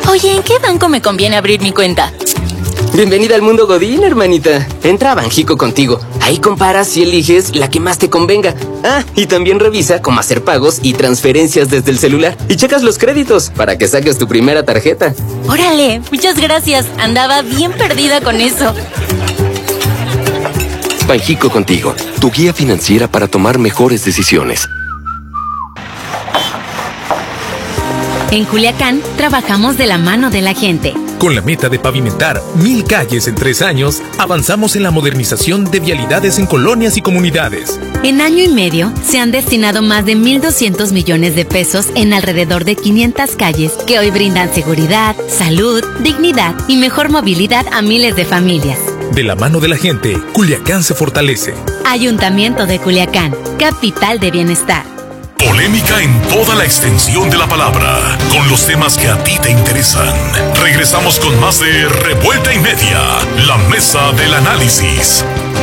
Oye, ¿en qué banco me conviene abrir mi cuenta? Bienvenida al mundo Godín, hermanita. Entra a Banjico Contigo. Ahí comparas y eliges la que más te convenga. Ah, y también revisa cómo hacer pagos y transferencias desde el celular. Y checas los créditos para que saques tu primera tarjeta. ¡Órale! Muchas gracias. Andaba bien perdida con eso. Banjico Contigo, tu guía financiera para tomar mejores decisiones. En Culiacán, trabajamos de la mano de la gente. Con la meta de pavimentar 1000 calles en 3 años, avanzamos en la modernización de vialidades en colonias y comunidades. En año y medio, se han destinado más de 1,200 millones de pesos en alrededor de 500 calles que hoy brindan seguridad, salud, dignidad y mejor movilidad a miles de familias. De la mano de la gente, Culiacán se fortalece. Ayuntamiento de Culiacán, capital de bienestar. Polémica en toda la extensión de la palabra, con los temas que a ti te interesan. Regresamos con más de Revuelta y Media, la mesa del análisis.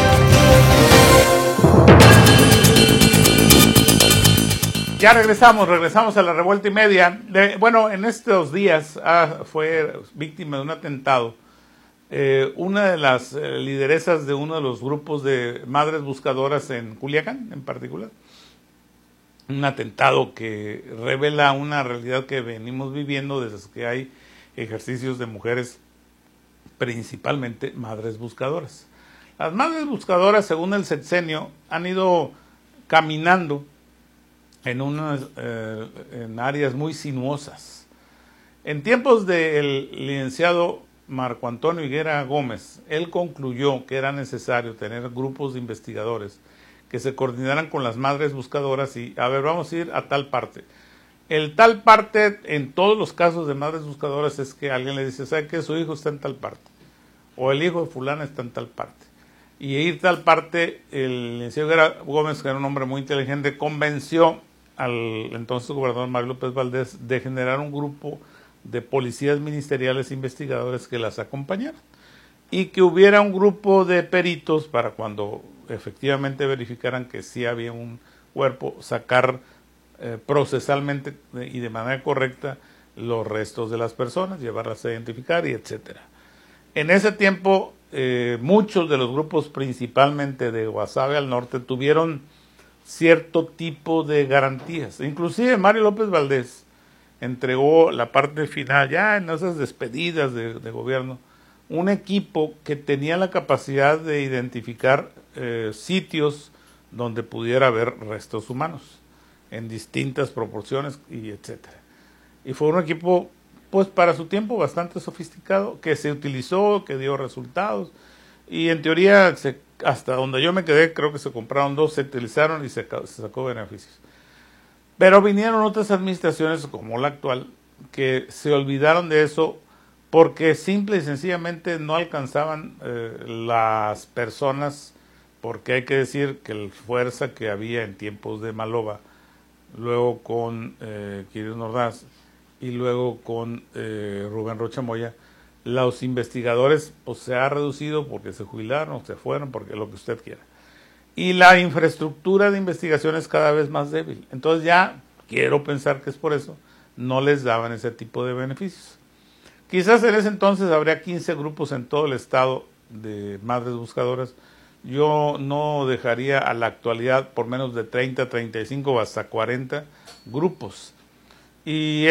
Ya regresamos a la Revuelta y Media. Bueno, en estos días fue víctima de un atentado. Una de las lideresas de uno de los grupos de madres buscadoras en Culiacán, en particular. Un atentado que revela una realidad que venimos viviendo desde que hay ejercicios de mujeres, principalmente madres buscadoras. Las madres buscadoras, según el sexenio, han ido caminando en áreas muy sinuosas. En tiempos del licenciado Marco Antonio Higuera Gómez, él concluyó que era necesario tener grupos de investigadores que se coordinaran con las madres buscadoras y, a ver, vamos a ir a tal parte. El tal parte, en todos los casos de madres buscadoras, es que alguien le dice, ¿sabe qué? Su hijo está en tal parte. O el hijo de fulana está en tal parte. Y ir tal parte, el licenciado Higuera Gómez, que era un hombre muy inteligente, convenció al entonces gobernador Mario López Valdés de generar un grupo de policías ministeriales investigadores que las acompañaran. Y que hubiera un grupo de peritos para cuando efectivamente verificaran que sí había un cuerpo, sacar procesalmente y de manera correcta los restos de las personas, llevarlas a identificar y etcétera. En ese tiempo, muchos de los grupos, principalmente de Guasave al norte, tuvieron cierto tipo de garantías. Inclusive Mario López Valdés entregó la parte final, ya en esas despedidas de gobierno, un equipo que tenía la capacidad de identificar sitios donde pudiera haber restos humanos en distintas proporciones y etcétera. Y fue un equipo, pues para su tiempo, bastante sofisticado, que se utilizó, que dio resultados, y en teoría, hasta donde yo me quedé, creo que se compraron 2, se utilizaron y se sacó beneficios. Pero vinieron otras administraciones, como la actual, que se olvidaron de eso porque simple y sencillamente no alcanzaban las personas, porque hay que decir que la fuerza que había en tiempos de Maloba, luego con Quirino Ordaz y luego con Rubén Rocha Moya, los investigadores pues se ha reducido porque se jubilaron o se fueron, porque lo que usted quiera. Y la infraestructura de investigación es cada vez más débil. Entonces ya, quiero pensar que es por eso, no les daban ese tipo de beneficios. Quizás en ese entonces habría 15 grupos en todo el estado de madres buscadoras. Yo no dejaría a la actualidad por menos de 30, 35 o hasta 40 grupos. Y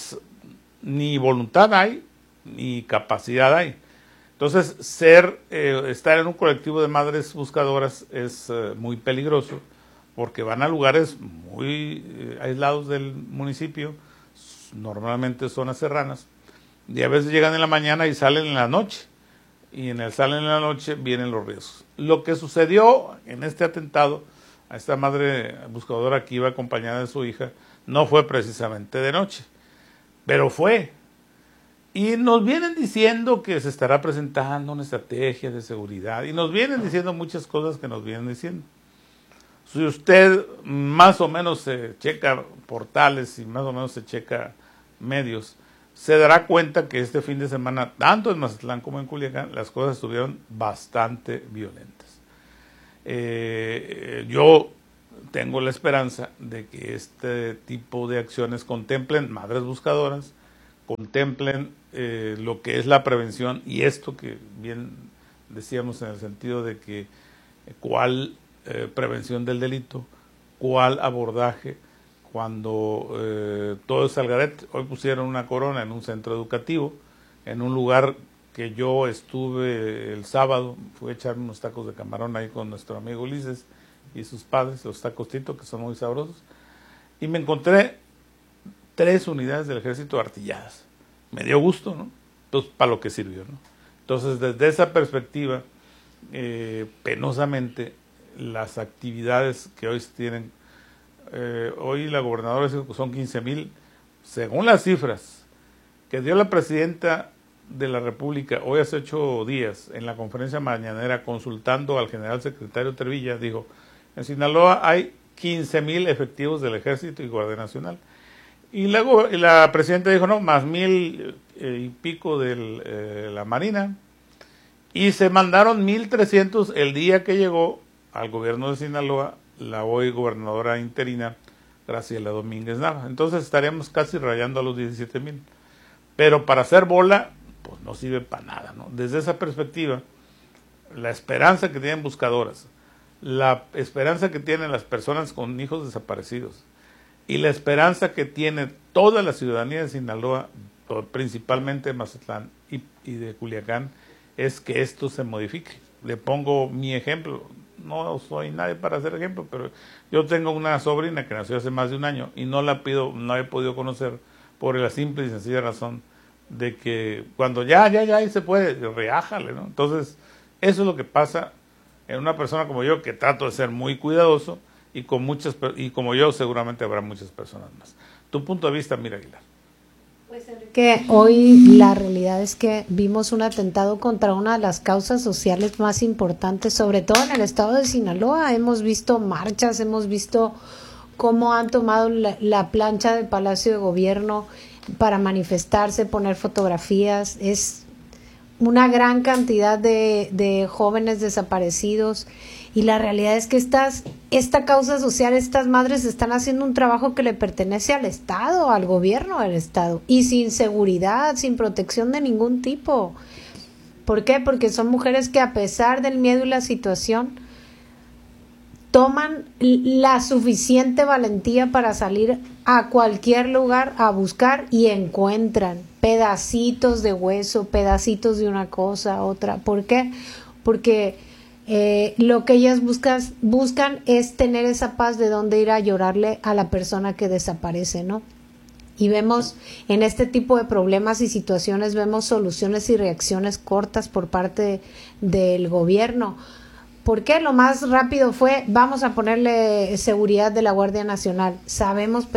ni voluntad hay, ni capacidad hay. Entonces, estar en un colectivo de madres buscadoras es muy peligroso, porque van a lugares muy aislados del municipio, normalmente zonas serranas, y a veces llegan en la mañana y salen en la noche, y en el salen en la noche vienen los riesgos. Lo que sucedió en este atentado, a esta madre buscadora que iba acompañada de su hija, no fue precisamente de noche, pero fue. Y nos vienen diciendo que se estará presentando una estrategia de seguridad, y nos vienen diciendo muchas cosas que nos vienen diciendo. Si usted más o menos se checa portales y más o menos se checa medios, se dará cuenta que este fin de semana, tanto en Mazatlán como en Culiacán, las cosas estuvieron bastante violentas. Yo tengo la esperanza de que este tipo de acciones contemplen madres buscadoras, contemplen lo que es la prevención y esto que bien decíamos en el sentido de que cuál prevención del delito, cuál abordaje cuando todo es al garete. Hoy pusieron una corona en un centro educativo, en un lugar que yo estuve el sábado, fui a echarme unos tacos de camarón ahí con nuestro amigo Ulises y sus padres, los tacos Tito, que son muy sabrosos, y me encontré 3 unidades del ejército artilladas. Me dio gusto, ¿no? Entonces, para lo que sirvió, ¿no? Entonces, desde esa perspectiva, penosamente, las actividades que hoy se tienen, hoy la gobernadora dice que son 15,000, según las cifras que dio la presidenta de la República hoy hace 8 días en la conferencia mañanera consultando al general secretario Trevilla, dijo, en Sinaloa hay 15,000 efectivos del Ejército y Guardia Nacional. Y luego la presidenta dijo, no, más 1,000 y pico de la Marina. Y se mandaron 1,300 el día que llegó al gobierno de Sinaloa la hoy gobernadora interina Graciela Domínguez Nava. Entonces estaríamos casi rayando a los 17,000. Pero para hacer bola, pues no sirve para nada, ¿no? Desde esa perspectiva, la esperanza que tienen buscadoras, la esperanza que tienen las personas con hijos desaparecidos y la esperanza que tiene toda la ciudadanía de Sinaloa, principalmente de Mazatlán y de Culiacán, es que esto se modifique. Le pongo mi ejemplo, no soy nadie para hacer ejemplo, pero yo tengo una sobrina que nació hace más de un año y no he podido conocer por la simple y sencilla razón de que cuando ya se puede, reájale, ¿no? Entonces, eso es lo que pasa en una persona como yo, que trato de ser muy cuidadoso, y como yo seguramente habrá muchas personas más. Tu punto de vista, Mira Aguilar. Pues Enrique, hoy la realidad es que vimos un atentado contra una de las causas sociales más importantes, sobre todo en el estado de Sinaloa. Hemos visto marchas, hemos visto cómo han tomado la plancha del Palacio de Gobierno para manifestarse, poner fotografías. Es una gran cantidad de jóvenes desaparecidos, y la realidad es que esta causa social, estas madres están haciendo un trabajo que le pertenece al Estado, al gobierno del Estado, y sin seguridad, sin protección de ningún tipo. ¿Por qué? Porque son mujeres que, a pesar del miedo y la situación, toman la suficiente valentía para salir a cualquier lugar a buscar y encuentran pedacitos de hueso, pedacitos de una cosa, otra. ¿Por qué? Porque lo que ellas buscan es tener esa paz de donde ir a llorarle a la persona que desaparece, ¿no? Y vemos en este tipo de problemas y situaciones, vemos soluciones y reacciones cortas por parte del gobierno. ¿Por qué? Lo más rápido fue, vamos a ponerle seguridad de la Guardia Nacional. Sabemos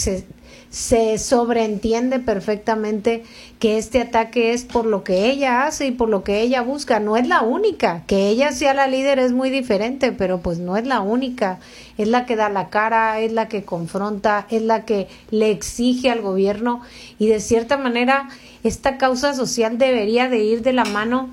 se sobreentiende perfectamente que este ataque es por lo que ella hace y por lo que ella busca. No es la única. Que ella sea la líder es muy diferente, pero pues no es la única. Es la que da la cara, es la que confronta, es la que le exige al gobierno, y de cierta manera esta causa social debería de ir de la mano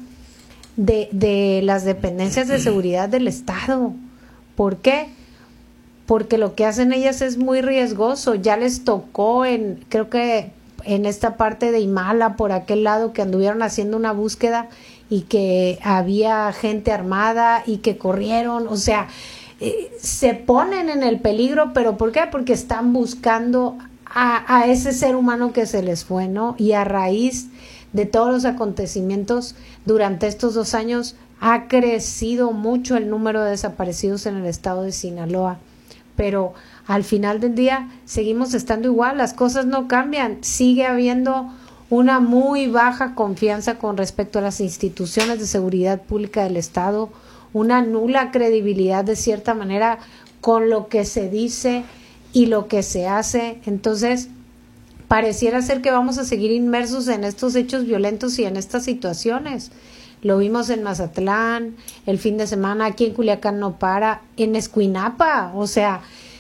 de las dependencias de seguridad del Estado. ¿Por qué? Porque lo que hacen ellas es muy riesgoso. Ya les tocó creo que en esta parte de Imala, por aquel lado, que anduvieron haciendo una búsqueda y que había gente armada y que corrieron. O sea, se ponen en el peligro, pero ¿por qué? Porque están buscando a ese ser humano que se les fue, ¿no? Y a raíz de todos los acontecimientos durante estos 2 años ha crecido mucho el número de desaparecidos en el estado de Sinaloa, pero al final del día seguimos estando igual, las cosas no cambian, sigue habiendo una muy baja confianza con respecto a las instituciones de seguridad pública del estado, una nula credibilidad de cierta manera con lo que se dice y lo que se hace. Entonces pareciera ser que vamos a seguir inmersos en estos hechos violentos y en estas situaciones. Lo vimos en Mazatlán, el fin de semana, aquí en Culiacán no para, en Escuinapa, o sea,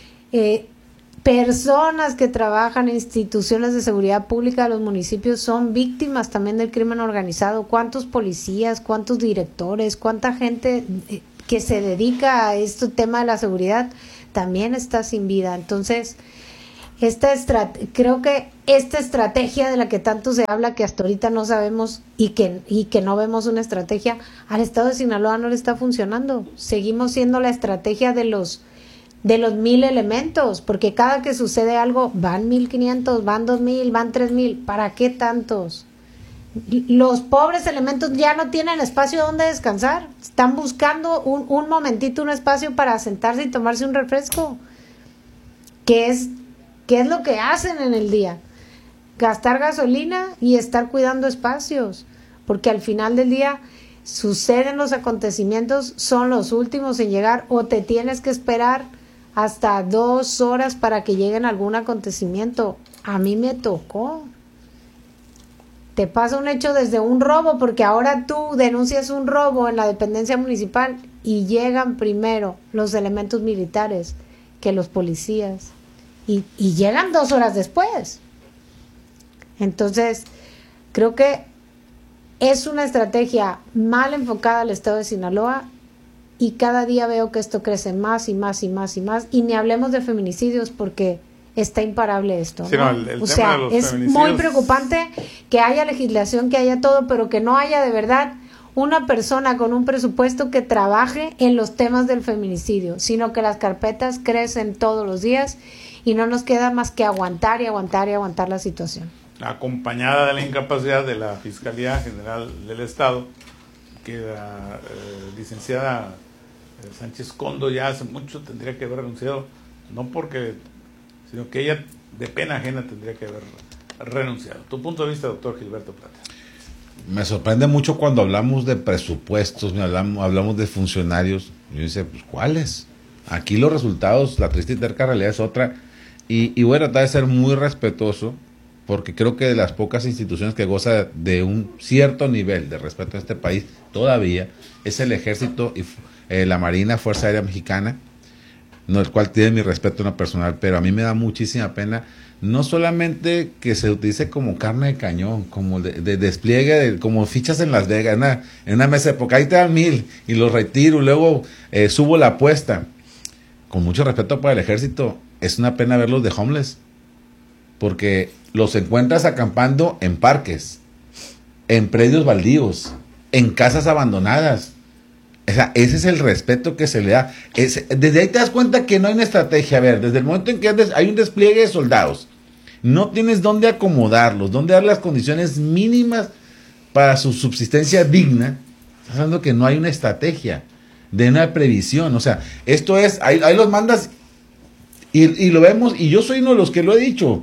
personas que trabajan en instituciones de seguridad pública de los municipios son víctimas también del crimen organizado. ¿Cuántos policías, cuántos directores, cuánta gente que se dedica a este tema de la seguridad también está sin vida? Entonces, creo que esta estrategia de la que tanto se habla, que hasta ahorita no sabemos y que no vemos una estrategia, al estado de Sinaloa no le está funcionando. Seguimos siendo la estrategia de los 1,000 elementos, porque cada que sucede algo van 1,500, van 2,000, van 3,000. ¿Para qué tantos? Los pobres elementos ya no tienen espacio donde descansar. Están buscando un momentito, un espacio para sentarse y tomarse un refresco. ¿Qué es lo que hacen en el día? Gastar gasolina y estar cuidando espacios, porque al final del día suceden los acontecimientos, son los últimos en llegar, o te tienes que esperar hasta 2 horas para que lleguen algún acontecimiento. A mí me tocó. Te pasa un hecho desde un robo, porque ahora tú denuncias un robo en la dependencia municipal y llegan primero los elementos militares que los policías. Y llegan 2 horas después. Entonces, creo que es una estrategia mal enfocada al estado de Sinaloa, y cada día veo que esto crece más y más y más y más. Y ni hablemos de feminicidios, porque está imparable esto, sí, ¿no? O sea, es muy preocupante que haya legislación, que haya todo, pero que no haya de verdad una persona con un presupuesto que trabaje en los temas del feminicidio, sino que las carpetas crecen todos los días y no nos queda más que aguantar y aguantar y aguantar la situación. Acompañada de la incapacidad de la Fiscalía General del Estado, que la licenciada Sánchez Condo ya hace mucho tendría que haber renunciado, no porque, sino que ella de pena ajena tendría que haber renunciado. Tu punto de vista, doctor Gilberto Plata. Me sorprende mucho cuando hablamos de presupuestos, hablamos de funcionarios. Yo dice, pues, ¿cuáles? Aquí los resultados, la triste y terca realidad es otra. Y voy a tratar de ser muy respetuoso, porque creo que de las pocas instituciones que goza de un cierto nivel de respeto en este país, todavía, es el Ejército y la Marina, Fuerza Aérea Mexicana, no, el cual tiene mi respeto en lo personal, pero a mí me da muchísima pena, no solamente que se utilice como carne de cañón, como de despliegue, como fichas en Las Vegas, en una mesa de poca, ahí te dan 1,000 y los retiro, luego subo la apuesta. Con mucho respeto para el Ejército, es una pena verlos de homeless, porque los encuentras acampando en parques, en predios baldíos, en casas abandonadas. O sea, ese es el respeto que se le da. Desde ahí te das cuenta que no hay una estrategia. A ver, desde el momento en que hay un despliegue de soldados, no tienes dónde acomodarlos, dónde dar las condiciones mínimas para su subsistencia digna. Estás hablando que no hay una estrategia de una previsión. O sea, esto es, ahí los mandas y lo vemos, y yo soy uno de los que lo he dicho.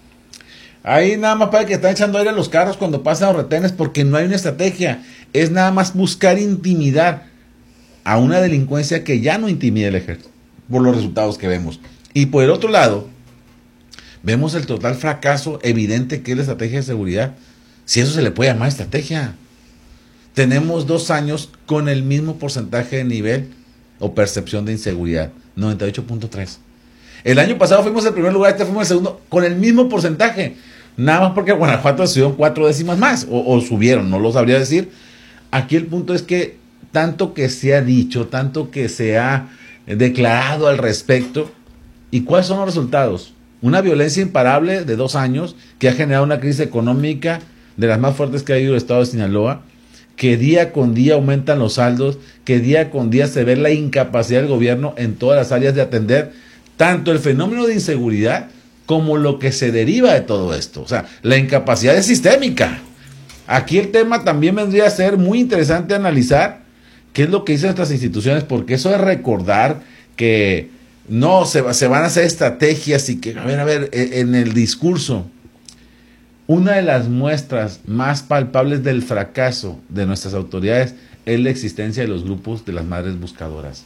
Ahí nada más para que están echando aire a los carros cuando pasan los retenes, porque no hay una estrategia. Es nada más buscar intimidar a una delincuencia que ya no intimida el ejército, por los resultados que vemos. Y por el otro lado, vemos el total fracaso evidente que es la estrategia de seguridad. Si eso se le puede llamar estrategia. Tenemos 2 años con el mismo porcentaje de nivel o percepción de inseguridad, 98.3. El año pasado fuimos el primer lugar, este fuimos el segundo, con el mismo porcentaje. Nada más porque Guanajuato subieron 4 décimas más, o subieron, no lo sabría decir. Aquí el punto es que tanto que se ha dicho, tanto que se ha declarado al respecto, ¿y cuáles son los resultados? Una violencia imparable de 2 años que ha generado una crisis económica de las más fuertes que ha habido el estado de Sinaloa, que día con día aumentan los saldos, que día con día se ve la incapacidad del gobierno en todas las áreas de atender tanto el fenómeno de inseguridad como lo que se deriva de todo esto. O sea, la incapacidad es sistémica. Aquí el tema también vendría a ser muy interesante analizar qué es lo que dicen nuestras instituciones, porque eso es recordar que no se van a hacer estrategias y que, a ver, en el discurso, una de las muestras más palpables del fracaso de nuestras autoridades es la existencia de los grupos de las madres buscadoras.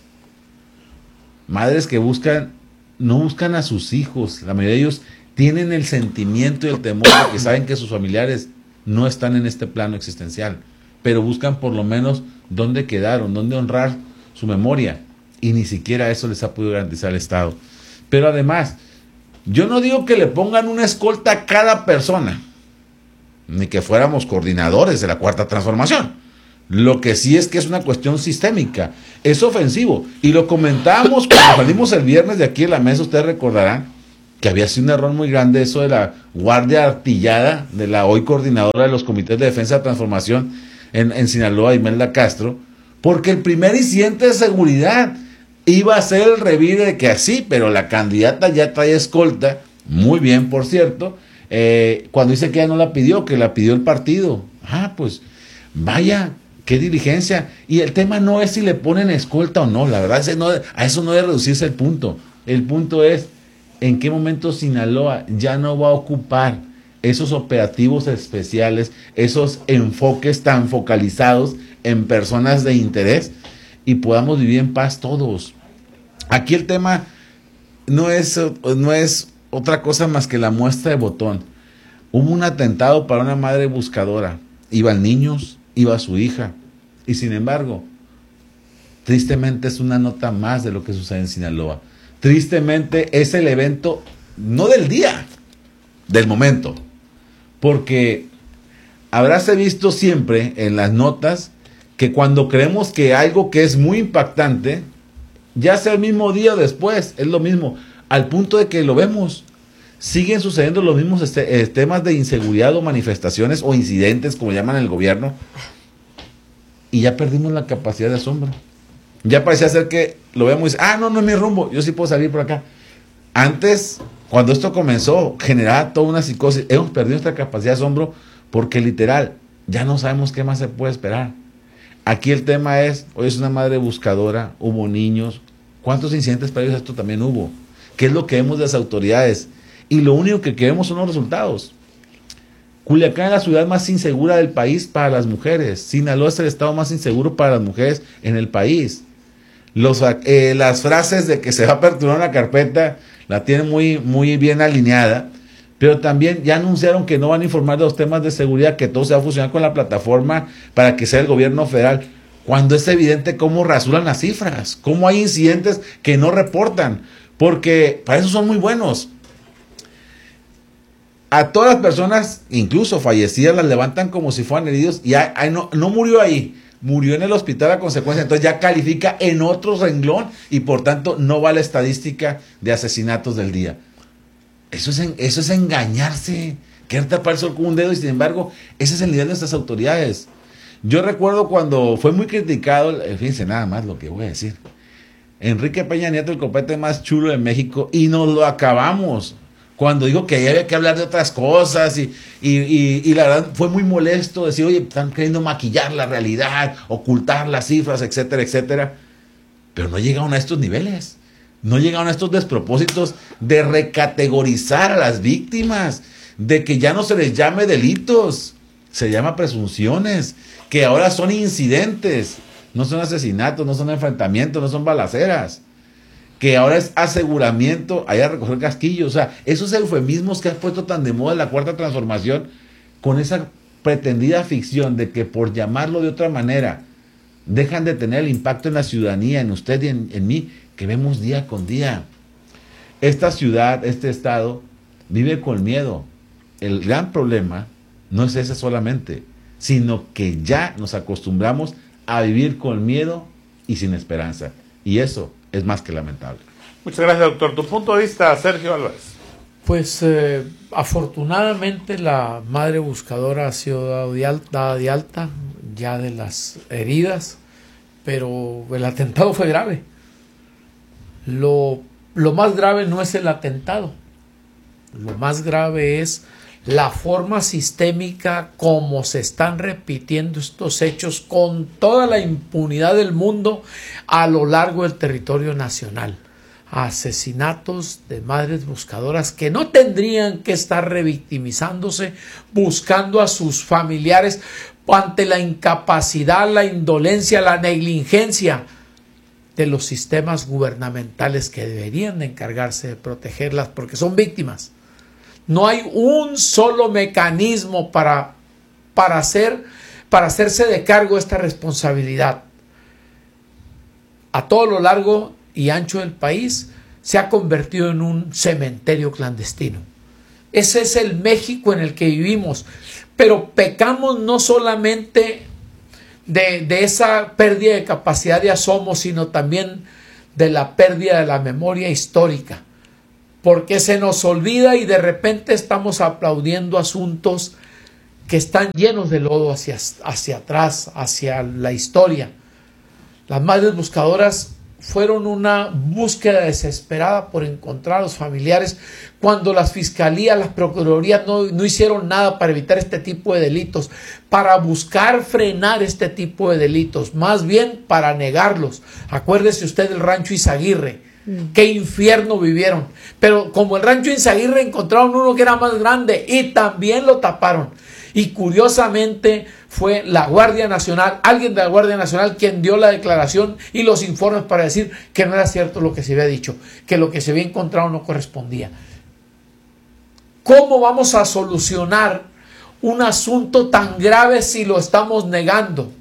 Madres que no buscan a sus hijos, la mayoría de ellos tienen el sentimiento y el temor de que saben que sus familiares no están en este plano existencial, pero buscan por lo menos dónde quedaron, dónde honrar su memoria, y ni siquiera eso les ha podido garantizar el Estado. Pero además, yo no digo que le pongan una escolta a cada persona, ni que fuéramos coordinadores de la Cuarta Transformación. Lo que sí es que es una cuestión sistémica, es ofensivo, y lo comentábamos cuando salimos el viernes de aquí en la mesa, ustedes recordarán que había sido un error muy grande eso de la guardia artillada de la hoy coordinadora de los comités de defensa de transformación en Sinaloa, Imelda Castro, porque el primer incidente de seguridad iba a ser el revire de que así, pero la candidata ya trae escolta, muy bien por cierto, cuando dice que ella no la pidió, que la pidió el partido. Pues vaya, qué diligencia. Y el tema no es si le ponen escolta o no, la verdad a eso no debe reducirse el punto. El punto es en qué momento Sinaloa ya no va a ocupar esos operativos especiales, esos enfoques tan focalizados en personas de interés y podamos vivir en paz todos. Aquí el tema no es otra cosa más que la muestra de botón. Hubo un atentado para una madre buscadora. Iban niños, iba su hija. Y sin embargo, tristemente es una nota más de lo que sucede en Sinaloa. Tristemente es el evento, no del día, del momento. Porque habráse visto siempre en las notas que cuando creemos que algo que es muy impactante, ya sea el mismo día o después, es lo mismo, al punto de que lo vemos. Siguen sucediendo los mismos temas de inseguridad o manifestaciones o incidentes, como llaman el gobierno, y ya perdimos la capacidad de asombro. Ya parecía ser que lo vemos y dice, no es mi rumbo, yo sí puedo salir por acá. Antes, cuando esto comenzó, generaba toda una psicosis. Hemos perdido nuestra capacidad de asombro porque literal, ya no sabemos qué más se puede esperar. Aquí el tema es, hoy es una madre buscadora, hubo niños. ¿Cuántos incidentes previos a esto también hubo? ¿Qué es lo que vemos de las autoridades? Y lo único que queremos son los resultados. Culiacán es la ciudad más insegura del país para las mujeres. Sinaloa es el estado más inseguro para las mujeres en el país. Las frases de que se va a aperturar una carpeta la tienen muy, muy bien alineada, pero también ya anunciaron que no van a informar de los temas de seguridad, que todo se va a fusionar con la plataforma para que sea el gobierno federal, cuando es evidente cómo rasuran las cifras, cómo hay incidentes que no reportan, porque para eso son muy buenos. A todas las personas, incluso fallecidas, las levantan como si fueran heridos y no murió ahí, murió en el hospital a consecuencia, entonces ya califica en otro renglón y por tanto no va a la estadística de asesinatos del día. Eso es engañarse, querer tapar el sol con un dedo y sin embargo, ese es el nivel de nuestras autoridades. Yo recuerdo cuando fue muy criticado, fíjense nada más lo que voy a decir, Enrique Peña Nieto, el copete más chulo de México, y nos lo acabamos. Cuando dijo que había que hablar de otras cosas y la verdad fue muy molesto decir, oye, están queriendo maquillar la realidad, ocultar las cifras, etcétera, etcétera. Pero no llegaron a estos niveles, no llegaron a estos despropósitos de recategorizar a las víctimas, de que ya no se les llame delitos, se llama presunciones, que ahora son incidentes, no son asesinatos, no son enfrentamientos, no son balaceras. Que ahora es aseguramiento, allá a recoger casquillos. O sea, esos eufemismos que has puesto tan de moda en la Cuarta Transformación, con esa pretendida ficción de que por llamarlo de otra manera, dejan de tener el impacto en la ciudadanía, en usted y en mí, que vemos día con día. Esta ciudad, este estado, vive con miedo. El gran problema no es ese solamente, sino que ya nos acostumbramos a vivir con miedo y sin esperanza. Y eso es más que lamentable. Muchas gracias, doctor. Tu punto de vista, Sergio Álvarez. Pues afortunadamente la madre buscadora ha sido dada de alta ya de las heridas, pero el atentado fue grave. Lo más grave no es el atentado, lo más grave es la forma sistémica como se están repitiendo estos hechos con toda la impunidad del mundo a lo largo del territorio nacional. Asesinatos de madres buscadoras que no tendrían que estar revictimizándose, buscando a sus familiares ante la incapacidad, la indolencia, la negligencia de los sistemas gubernamentales que deberían de encargarse de protegerlas porque son víctimas. No hay un solo mecanismo para hacerse de cargo de esta responsabilidad. A todo lo largo y ancho del país se ha convertido en un cementerio clandestino. Ese es el México en el que vivimos. Pero pecamos no solamente de esa pérdida de capacidad de asombro, sino también de la pérdida de la memoria histórica. porque se nos olvida y de repente estamos aplaudiendo asuntos que están llenos de lodo hacia atrás, hacia la historia. Las madres buscadoras fueron una búsqueda desesperada por encontrar a los familiares cuando las fiscalías, las procuradurías no hicieron nada para evitar este tipo de delitos, para buscar frenar este tipo de delitos, más bien para negarlos. Acuérdese usted del rancho Izaguirre. Qué infierno vivieron, pero como el rancho Izaguirre encontraron uno que era más grande y también lo taparon, y curiosamente fue la Guardia Nacional, alguien de la Guardia Nacional quien dio la declaración y los informes para decir que no era cierto lo que se había dicho, que lo que se había encontrado no correspondía. ¿Cómo vamos a solucionar un asunto tan grave si lo estamos negando?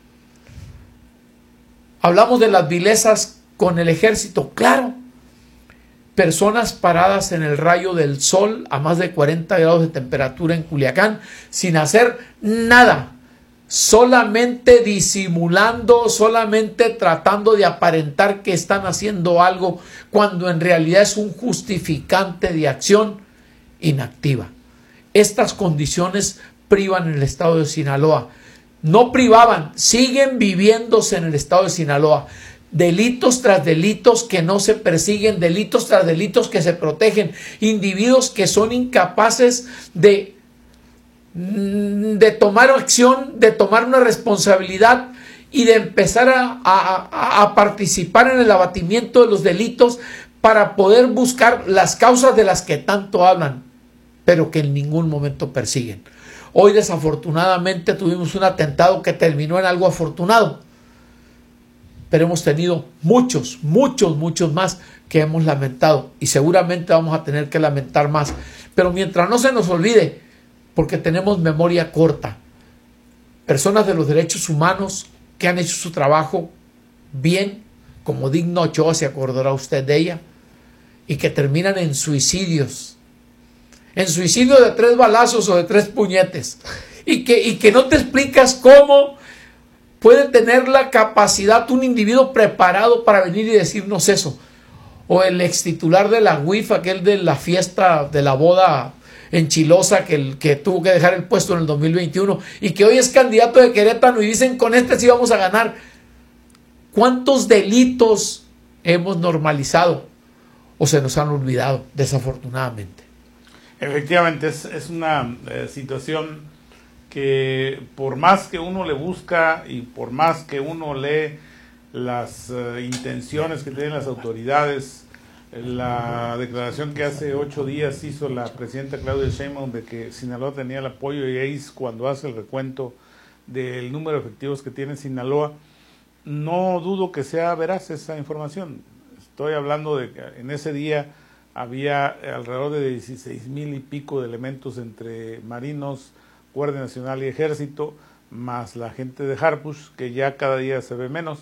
Hablamos de las vilezas con el ejército, claro. Personas paradas en el rayo del sol a más de 40 grados de temperatura en Culiacán sin hacer nada, solamente disimulando, solamente tratando de aparentar que están haciendo algo cuando en realidad es un justificante de acción inactiva. Estas condiciones privan en el estado de Sinaloa. No privaban, siguen viviéndose en el estado de Sinaloa. Delitos tras delitos que no se persiguen, delitos tras delitos que se protegen, individuos que son incapaces de tomar acción, de tomar una responsabilidad y de empezar a participar en el abatimiento de los delitos para poder buscar las causas de las que tanto hablan, pero que en ningún momento persiguen. Hoy desafortunadamente tuvimos un atentado que terminó en algo afortunado, pero hemos tenido muchos más que hemos lamentado y seguramente vamos a tener que lamentar más. Pero mientras no se nos olvide, porque tenemos memoria corta, personas de los derechos humanos que han hecho su trabajo bien, como Digna Ochoa, se acordará usted de ella, y que terminan en suicidios. En suicidio de 3 balazos o de 3 puñetes. Y que no te explicas cómo puede tener la capacidad un individuo preparado para venir y decirnos eso. O el ex titular de la UIF, aquel de la fiesta de la boda en Chilosa, que tuvo que dejar el puesto en el 2021 y que hoy es candidato de Querétaro y dicen con este sí vamos a ganar. ¿Cuántos delitos hemos normalizado o se nos han olvidado, desafortunadamente? Efectivamente, es una situación que por más que uno le busca y por más que uno lee las intenciones que tienen las autoridades, la declaración que hace 8 días hizo la presidenta Claudia Sheinbaum de que Sinaloa tenía el apoyo de IACE cuando hace el recuento del número de efectivos que tiene Sinaloa, no dudo que sea veraz esa información. Estoy hablando de que en ese día había alrededor de 16,000 y pico de elementos entre marinos, Guardia Nacional y Ejército, más la gente de Harpush, que ya cada día se ve menos.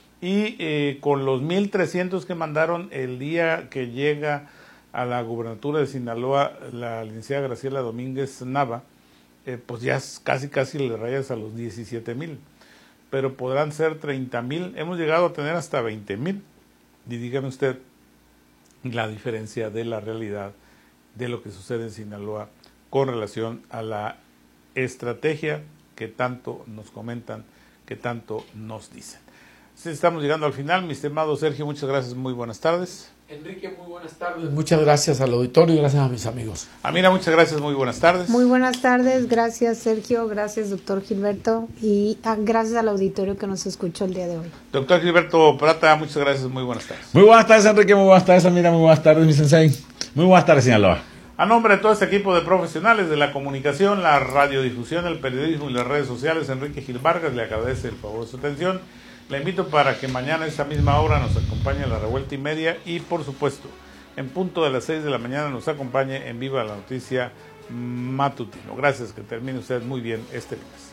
Y con los 1,300 que mandaron el día que llega a la gubernatura de Sinaloa la licenciada Graciela Domínguez Nava, pues ya casi le rayas a los 17,000, pero podrán ser 30,000. Hemos llegado a tener hasta 20,000. Y dígame usted la diferencia de la realidad de lo que sucede en Sinaloa con relación a la estrategia que tanto nos comentan, que tanto nos dicen. Sí, estamos llegando al final. Mi estimado Sergio, muchas gracias, muy buenas tardes. Enrique, muy buenas tardes. Muchas gracias al auditorio y gracias a mis amigos. Amira, muchas gracias, muy buenas tardes. Muy buenas tardes, gracias Sergio, gracias doctor Gilberto y gracias al auditorio que nos escuchó el día de hoy. Doctor Gilberto Prata, muchas gracias, muy buenas tardes. Muy buenas tardes Enrique, muy buenas tardes Amira, muy buenas tardes mi sensei. Muy buenas tardes Sinaloa. A nombre de todo este equipo de profesionales de la comunicación, la radiodifusión, el periodismo y las redes sociales, Enrique Gil Vargas le agradece el favor de su atención. Le invito para que mañana a esta misma hora nos acompañe a la Revuelta y Media y, por supuesto, en punto de las 6 de la mañana nos acompañe en Viva la Noticia Matutino. Gracias, que termine usted muy bien este lunes.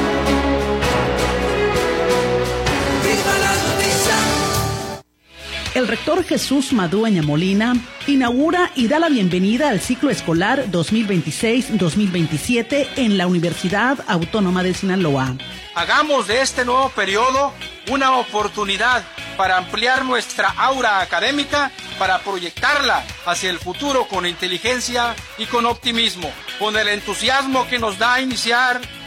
El rector Jesús Madueña Molina inaugura y da la bienvenida al ciclo escolar 2026-2027 en la Universidad Autónoma de Sinaloa. Hagamos de este nuevo periodo una oportunidad para ampliar nuestra aura académica para proyectarla hacia el futuro con inteligencia y con optimismo, con el entusiasmo que nos da iniciar